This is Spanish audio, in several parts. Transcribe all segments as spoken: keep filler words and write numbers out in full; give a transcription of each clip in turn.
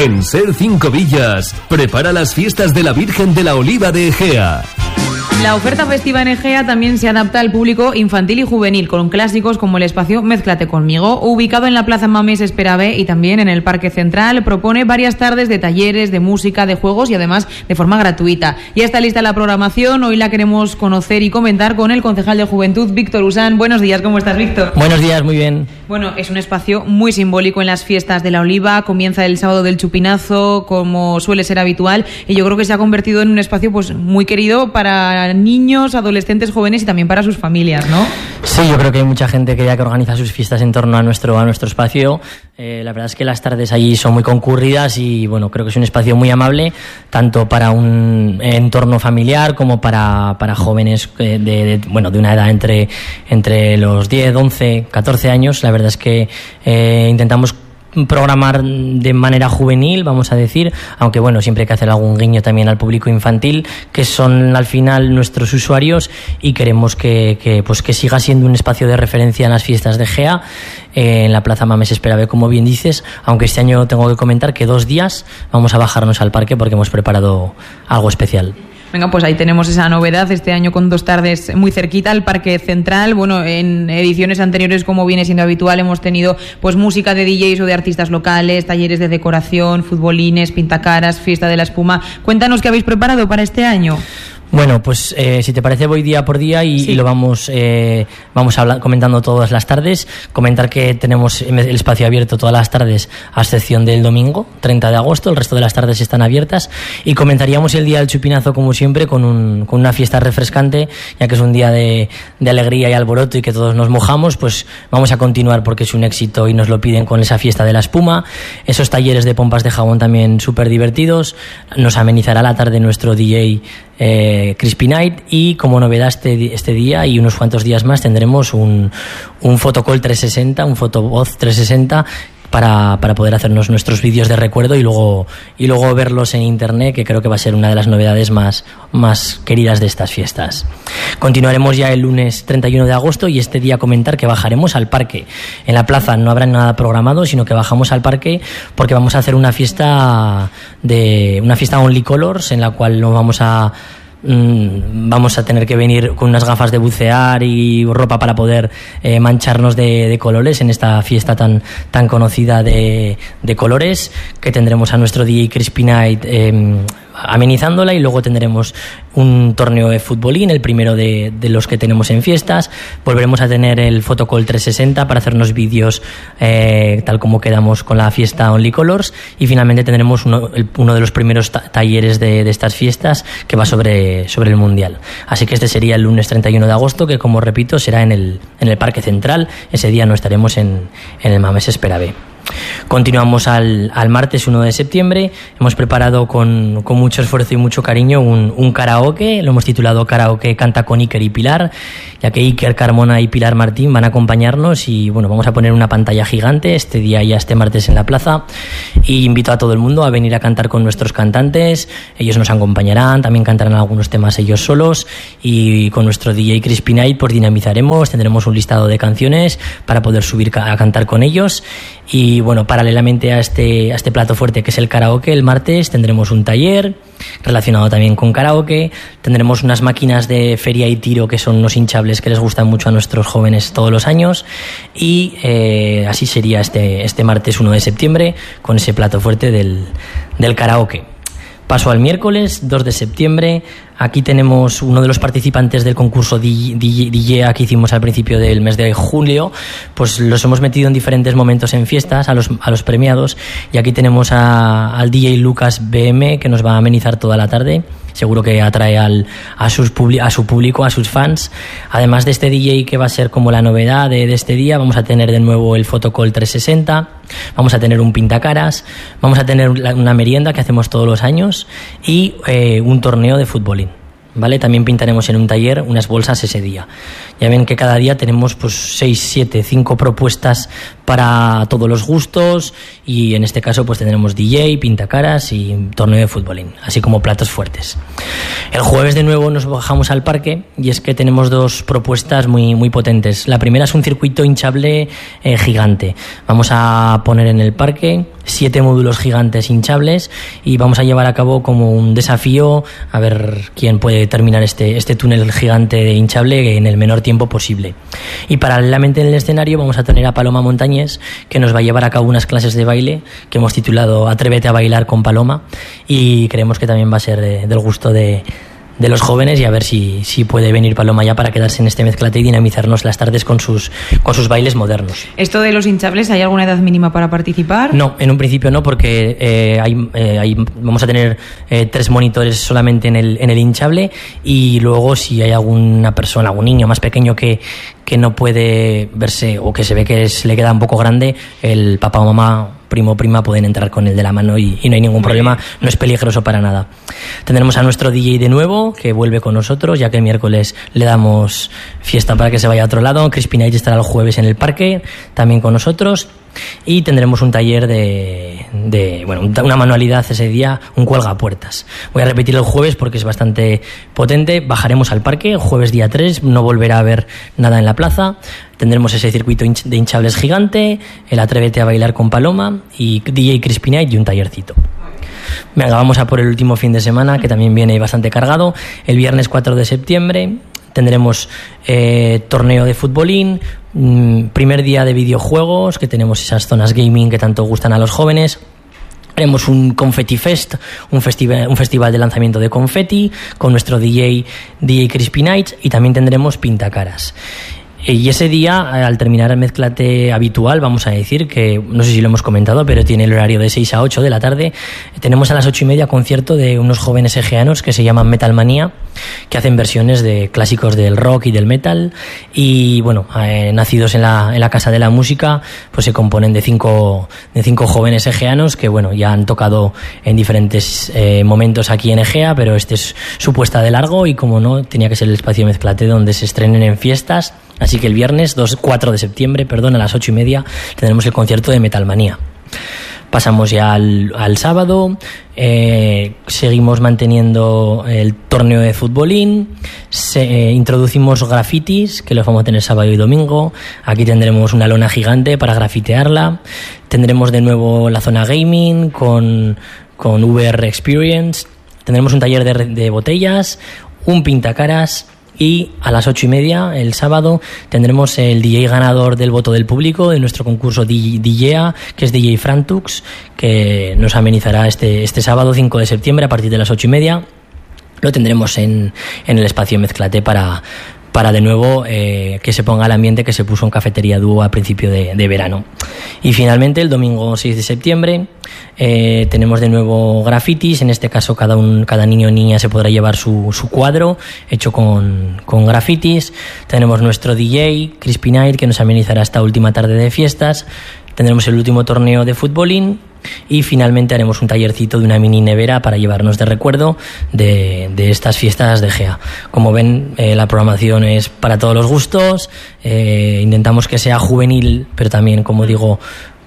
En Ser Cinco Villas, prepara las fiestas de la Virgen de la Oliva de Egea. La oferta festiva en Egea también se adapta al público infantil y juvenil, con clásicos como el espacio Mézclate Conmigo, ubicado en la Plaza Mamés Esperavé y también en el Parque Central. Propone varias tardes de talleres, de música, de juegos y además de forma gratuita. Ya está lista la programación, hoy la queremos conocer y comentar con el concejal de Juventud, Víctor Usán. Buenos días, ¿cómo estás, Víctor? Buenos días, muy bien. Bueno, es un espacio muy simbólico en las fiestas de la Oliva, comienza el sábado del Chupinazo, como suele ser habitual, y yo creo que se ha convertido en un espacio pues muy querido para niños, adolescentes, jóvenes y también para sus familias, ¿no? Sí, yo creo que hay mucha gente que ya que organiza sus fiestas en torno a nuestro a nuestro espacio. Eh, la verdad es que las tardes allí son muy concurridas y bueno, creo que es un espacio muy amable, tanto para un entorno familiar como para, para jóvenes de, de, bueno, de una edad entre, entre los diez, once, catorce años. La verdad es que eh, intentamos programar de manera juvenil, vamos a decir, aunque bueno, siempre hay que hacer algún guiño también al público infantil, que son al final nuestros usuarios, y queremos que, que pues que siga siendo un espacio de referencia en las fiestas de Egea, eh, en la Plaza Mamés Esperavé, como bien dices, aunque este año tengo que comentar que dos días vamos a bajarnos al parque porque hemos preparado algo especial. Venga, pues ahí tenemos esa novedad este año con dos tardes muy cerquita al Parque Central. Bueno, en ediciones anteriores, como viene siendo habitual, hemos tenido pues música de D Js o de artistas locales, talleres de decoración, futbolines, pintacaras, fiesta de la espuma. Cuéntanos qué habéis preparado para este año. Bueno, pues eh, si te parece voy día por día y, sí. y lo vamos eh, vamos habla- comentando todas las tardes. Comentar que tenemos el espacio abierto todas las tardes a excepción del domingo, treinta de agosto, el resto de las tardes están abiertas, y comenzaríamos el día del Chupinazo como siempre con, un, con una fiesta refrescante, ya que es un día de, de alegría y alboroto y que todos nos mojamos. Pues vamos a continuar porque es un éxito y nos lo piden con esa fiesta de la espuma, esos talleres de pompas de jabón también súper divertidos. Nos amenizará la tarde nuestro D J Eh, Crispy Night, y como novedad este, este día y unos cuantos días más tendremos un, un photocall trescientos sesenta, un fotovoz trescientos sesenta para, para poder hacernos nuestros vídeos de recuerdo y luego, y luego verlos en internet, que creo que va a ser una de las novedades más, más queridas de estas fiestas. Continuaremos ya el lunes treinta y uno de agosto, y este día comentar que bajaremos al parque. En la plaza no habrá nada programado, sino que bajamos al parque porque vamos a hacer una fiesta de una fiesta Only Colors, en la cual nos vamos a mm, vamos a tener que venir con unas gafas de bucear y ropa para poder eh, mancharnos de, de colores en esta fiesta tan, tan conocida de, de colores, que tendremos a nuestro D J Crispy Night eh, amenizándola, y luego tendremos un torneo de futbolín, el primero de, de los que tenemos en fiestas. Volveremos a tener el photocall trescientos sesenta para hacernos vídeos eh, tal como quedamos con la fiesta Only Colors, y finalmente tendremos uno, el, uno de los primeros ta- talleres de, de estas fiestas, que va sobre, sobre el Mundial. Así que este sería el lunes treinta y uno de agosto, que como repito será en el, en el Parque Central. Ese día no estaremos en, en el Mamés Esperavé. Continuamos al, al martes uno de septiembre. Hemos preparado con, con mucho esfuerzo y mucho cariño un, un karaoke. Lo hemos titulado Karaoke Canta con Iker y Pilar, ya que Iker Carmona y Pilar Martín van a acompañarnos, y bueno, vamos a poner una pantalla gigante este día, ya este martes, en la plaza, y invito a todo el mundo a venir a cantar con nuestros cantantes. Ellos nos acompañarán, también cantarán algunos temas ellos solos, y con nuestro D J Crispy Night pues dinamizaremos, tendremos un listado de canciones para poder subir a cantar con ellos. Y bueno, paralelamente a este, a este plato fuerte que es el karaoke, el martes tendremos un taller relacionado también con karaoke. Tendremos unas máquinas de feria y tiro, que son unos hinchables que les gustan mucho a nuestros jóvenes todos los años, y eh, así sería este, este martes uno de septiembre con ese plato fuerte del, del karaoke. Paso al miércoles dos de septiembre. Aquí tenemos uno de los participantes del concurso D J que hicimos al principio del mes de julio. Pues los hemos metido en diferentes momentos en fiestas a los, a los premiados, y aquí tenemos a, al D J Lucas B M, que nos va a amenizar toda la tarde. Seguro que atrae al, a, sus publi, a su público, a sus fans. Además de este D J, que va a ser como la novedad de, de este día, vamos a tener de nuevo el photocall trescientos sesenta, vamos a tener un pintacaras, vamos a tener una merienda que hacemos todos los años, y eh, un torneo de futbolín. ¿Vale? También pintaremos en un taller unas bolsas ese día. Ya ven que cada día tenemos pues seis, siete, cinco propuestas para todos los gustos, y en este caso pues tendremos D J, pintacaras y torneo de futbolín, así como platos fuertes. El jueves de nuevo nos bajamos al parque, y es que tenemos dos propuestas muy, muy potentes. La primera es un circuito hinchable eh, gigante. Vamos a poner en el parque siete módulos gigantes hinchables y vamos a llevar a cabo como un desafío a ver quién puede terminar este, este túnel gigante de hinchable en el menor tiempo posible. Y paralelamente en el escenario vamos a tener a Paloma Montañés, que nos va a llevar a cabo unas clases de baile que hemos titulado Atrévete a bailar con Paloma, y creemos que también va a ser de, del gusto de de los jóvenes, y a ver si, si puede venir Paloma ya para quedarse en este mezclate y dinamizarnos las tardes con sus, con sus bailes modernos. ¿Esto de los hinchables, hay alguna edad mínima para participar? No, en un principio no, porque eh, hay, eh, hay, vamos a tener eh, tres monitores solamente en el, en el hinchable, y luego si hay alguna persona, algún niño más pequeño que, que no puede verse o que se ve que es, le queda un poco grande, el papá o mamá, primo o prima pueden entrar con el de la mano y, y no hay ningún problema, no es peligroso para nada. Tendremos a nuestro D J de nuevo, que vuelve con nosotros, ya que el miércoles le damos fiesta para que se vaya a otro lado. Crispy Night estará el jueves en el parque, también con nosotros. Y tendremos un taller de, de bueno, una manualidad ese día, un cuelgapuertas. Voy a repetir el jueves porque es bastante potente. Bajaremos al parque, jueves día tres, no volverá a haber nada en la plaza. Tendremos ese circuito de hinchables gigante, el Atrévete a bailar con Paloma y D J Crispy Night y un tallercito. Venga, vamos a por el último fin de semana, que también viene bastante cargado. El viernes cuatro de septiembre tendremos eh, torneo de futbolín, mmm, primer día de videojuegos, que tenemos esas zonas gaming que tanto gustan a los jóvenes. Haremos un Confetti Fest, un festival, un festival de lanzamiento de confeti con nuestro D J, D J Crispy Nights, y también tendremos pintacaras. Y ese día, al terminar el mezclate habitual, vamos a decir que, no sé si lo hemos comentado, pero tiene el horario de seis a ocho de la tarde. Tenemos a las ocho y media concierto de unos jóvenes egeanos que se llaman Metal Manía, que hacen versiones de clásicos del rock y del metal. Y bueno, eh, nacidos en la, en la Casa de la Música, pues se componen de cinco, de cinco jóvenes egeanos que bueno, ya han tocado en diferentes eh, momentos aquí en Egea, pero este es su puesta de largo, y como no, tenía que ser el espacio mezclate donde se estrenen en fiestas. Así que el viernes cuatro de septiembre, perdón, a las ocho y media tendremos el concierto de Metal Manía. Pasamos ya al, al sábado, eh, seguimos manteniendo el torneo de futbolín, se, eh, introducimos grafitis, que los vamos a tener sábado y domingo. Aquí tendremos una lona gigante para grafitearla. Tendremos de nuevo la zona gaming con, con V R Experience. Tendremos un taller de, de botellas, un pintacaras. Y a las ocho y media, el sábado, tendremos el D J ganador del voto del público de nuestro concurso D J A, que es D J Frantux, que nos amenizará este, este sábado cinco de septiembre a partir de las ocho y media. Lo tendremos en, en el espacio Mezclate para, para de nuevo eh, que se ponga el ambiente que se puso en Cafetería Dúo a principio de, de verano. Y finalmente, el domingo seis de septiembre, Eh, tenemos de nuevo grafitis. En este caso cada, un, cada niño o niña se podrá llevar su, su cuadro hecho con, con grafitis. Tenemos nuestro D J Crispy Night, que nos amenizará esta última tarde de fiestas. Tendremos el último torneo de futbolín, y finalmente haremos un tallercito de una mini nevera para llevarnos de recuerdo de, de estas fiestas de Egea. Como ven, eh, la programación es para todos los gustos. Eh, intentamos que sea juvenil, pero también, como digo,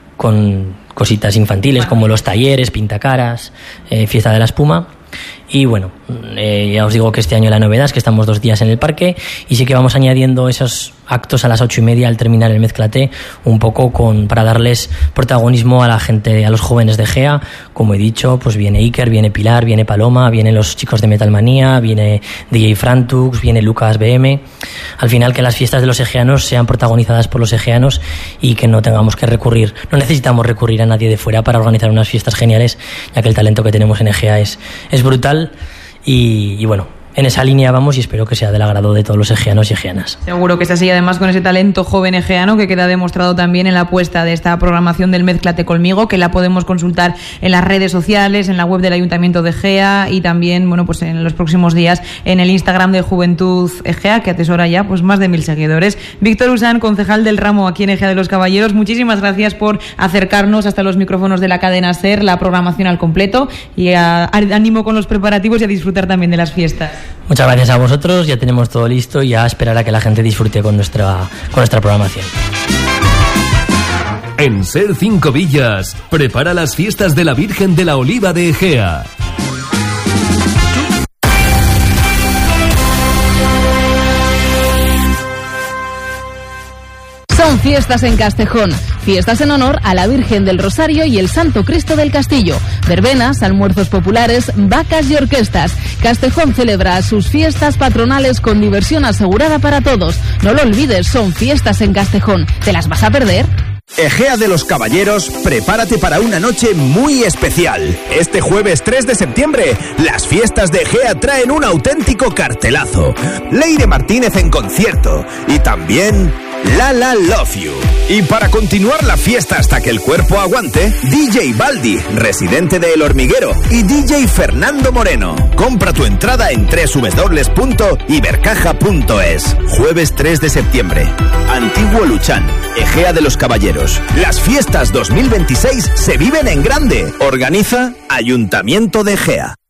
con cositas infantiles como los talleres, pintacaras, eh, fiesta de la espuma. Y bueno, eh, ya os digo que este año la novedad es que estamos dos días en el parque, y sí que vamos añadiendo esos actos a las ocho y media al terminar el mezclate, un poco con, para darles protagonismo a la gente, a los jóvenes de Egea. Como he dicho, pues viene Iker, viene Pilar, viene Paloma, vienen los chicos de Metal Manía, viene D J Frantux, viene Lucas B M. Al final, que las fiestas de los egeanos sean protagonizadas por los egeanos y que no tengamos que recurrir, no necesitamos recurrir a nadie de fuera para organizar unas fiestas geniales, ya que el talento que tenemos en Egea es, es brutal. Y, y bueno, en esa línea vamos, y espero que sea del agrado de todos los egeanos y egeanas. Seguro que está así, además con ese talento joven egeano que queda demostrado también en la apuesta de esta programación del Mézclate conmigo, que la podemos consultar en las redes sociales, en la web del Ayuntamiento de Egea, y también, bueno, pues en los próximos días en el Instagram de Juventud Egea, que atesora ya pues más de mil seguidores. Víctor Usán, concejal del ramo aquí en Egea de los Caballeros, muchísimas gracias por acercarnos hasta los micrófonos de la cadena SER la programación al completo, y a, a, ánimo con los preparativos y a disfrutar también de las fiestas. Muchas gracias a vosotros, ya tenemos todo listo y a esperar a que la gente disfrute con nuestra, con nuestra programación. En Ser Cinco Villas, prepara las fiestas de la Virgen de la Oliva de Egea. Son fiestas en Castejón, fiestas en honor a la Virgen del Rosario y el Santo Cristo del Castillo, verbenas, almuerzos populares, vacas y orquestas. Castejón celebra sus fiestas patronales con diversión asegurada para todos. No lo olvides, son fiestas en Castejón. ¿Te las vas a perder? Egea de los Caballeros, prepárate para una noche muy especial. Este jueves tres de septiembre, las fiestas de Egea traen un auténtico cartelazo. Leire Martínez en concierto y también Lala Love You. Y para continuar la fiesta hasta que el cuerpo aguante, D J Baldi, residente de El Hormiguero, y D J Fernando Moreno. Compra tu entrada en doble u doble u doble u punto ibercaja punto es. Jueves tres de septiembre. Antiguo Luchán, Egea de los Caballeros. Las fiestas dos mil veintiséis se viven en grande. Organiza Ayuntamiento de Egea.